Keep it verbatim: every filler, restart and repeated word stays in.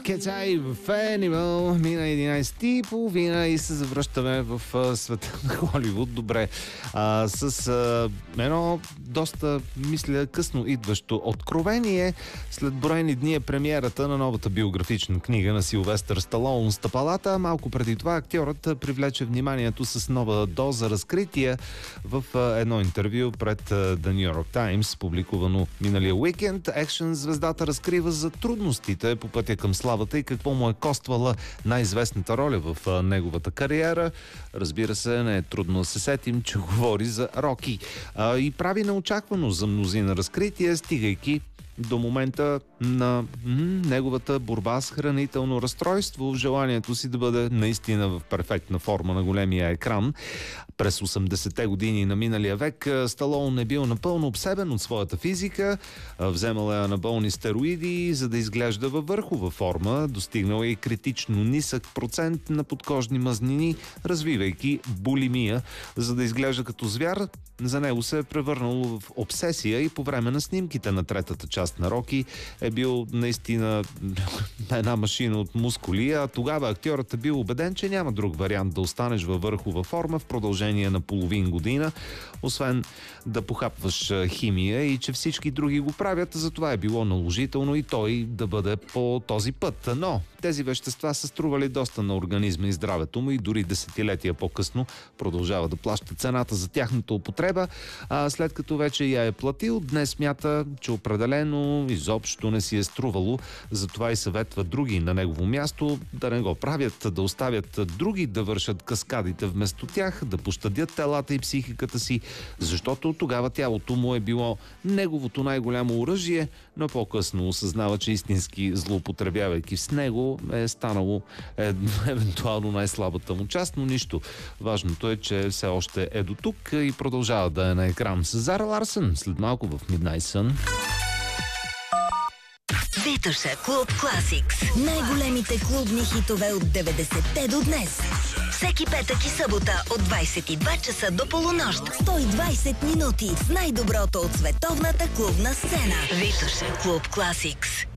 Кетай в Animal, мина единайсет и половина и се завръщаме в а, света на Холивуд. Добре, а, с а, едно доста, мисля, късно идващо откровение. След броени дни е премиерата на новата биографична книга на Силвестър Сталоун «Стъпалата». Малко преди това актьорът привлече вниманието с нова доза разкрития в а, едно интервю пред а, The New York Times, публикувано миналия уикенд. Екшън звездата разкрива за трудностите по пътя към славата и какво му е коствала най-известната роля в а, неговата кариера. Разбира се, не е трудно да се сетим, че говори за Роки. А, и прави неочаквано за мнозина разкритие, стигайки до момента на м- неговата борба с хранително разстройство, в желанието си да бъде наистина в перфектна форма на големия екран. През осемдесетте години на миналия век Сталоун е бил напълно обсебен от своята физика, вземал е анаболни стероиди, за да изглежда във върхова форма, достигнал е и критично нисък процент на подкожни мазнини, развивайки булимия, за да изглежда като звяр. За него се е превърнало в обсесия и по време на снимките на третата част на Роки е бил наистина една машина от мускули, а тогава актьорът е бил убеден, че няма друг вариант да останеш във върхова форма в продължение на половин година, освен да похапваш химия, и че всички други го правят, затова е било наложително и той да бъде по този път. Но тези вещества са стрували доста на организма и здравето му и дори десетилетия по-късно продължава да плаща цената за тяхната употреба, а след като вече я е платил, днес смята, че определено изобщо не си е струвало, затова и съветва други на негово място да не го правят, да оставят други да вършат каскадите вместо тях, да пощадят телата и психиката си, защото тогава тялото му е било неговото най-голямо оръжие, но по-късно осъзнава, че истински злоупотребявайки с него е станало е, евентуално най-слабата му част, но нищо. Важното е, че все още е до тук и продължава да е на екран с Зара Ларсън след малко в Midnight Sun. Витоша Клуб Класикс. Най-големите клубни хитове от деветдесетте до днес. Всеки петък и събота от двайсет и два часа до полунощ. сто и двайсет минути с най-доброто от световната клубна сцена. Витоша Клуб Класикс.